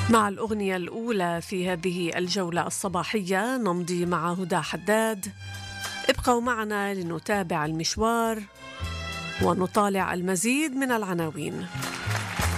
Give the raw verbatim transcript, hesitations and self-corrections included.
مع الأغنية الأولى في هذه الجولة الصباحية نمضي مع هدى حداد. ابقوا معنا لنتابع المشوار ونطالع المزيد من العناوين.